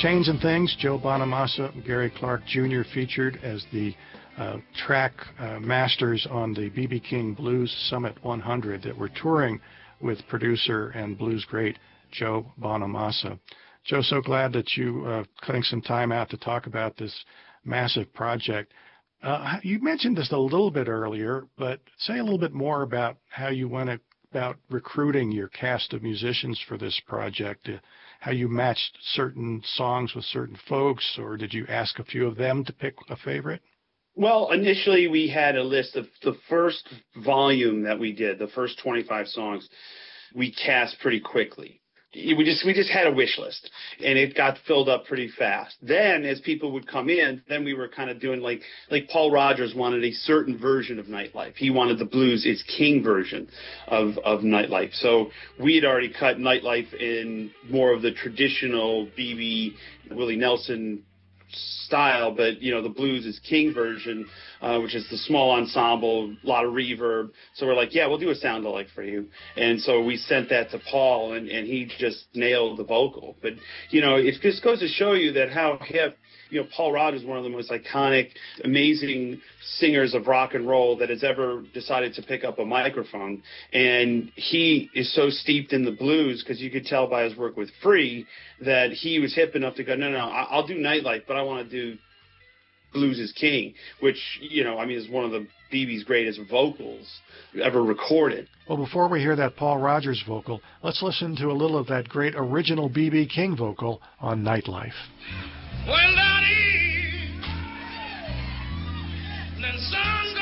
Changing Things, Joe Bonamassa and Gary Clark Jr. featured as the track masters on the B.B. King Blues Summit 100 that were touring with producer and blues great Joe Bonamassa. Joe, so glad that you cutting some time out to talk about this massive project. You mentioned this a little bit earlier, but say a little bit more about how you went about recruiting your cast of musicians for this project, how you matched certain songs with certain folks, or did you ask a few of them to pick a favorite? Well, initially we had a list of the first volume that we did, the first 25 songs, we cast pretty quickly. We just had a wish list, and it got filled up pretty fast. Then, as people would come in, then we were kind of doing like Paul Rodgers wanted a certain version of Nightlife. He wanted the Blues is King version of Nightlife. So we had already cut Nightlife in more of the traditional B.B. Willie Nelson style, but the Blues is King version, which is the small ensemble, a lot of reverb. So we're like, yeah, we'll do a sound alike for you. And so we sent that to Paul, and he just nailed the vocal. But it just goes to show you that how hip. Paul Rodgers is one of the most iconic, amazing singers of rock and roll that has ever decided to pick up a microphone. And he is so steeped in the blues, because you could tell by his work with Free that he was hip enough to go, no, I'll do Nightlife, but I want to do Blues is King, which, is one of the BB's greatest vocals ever recorded. Well, before we hear that Paul Rodgers vocal, let's listen to a little of that great original B.B. King vocal on Nightlife. Well, Daddy, then son.